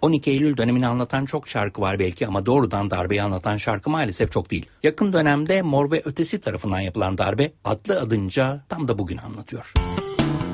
12 Eylül dönemini anlatan çok şarkı var belki ama doğrudan darbeyi anlatan şarkı maalesef çok değil. Yakın dönemde Mor ve Ötesi tarafından yapılan darbe adlı adınca tam da bugün anlatıyor.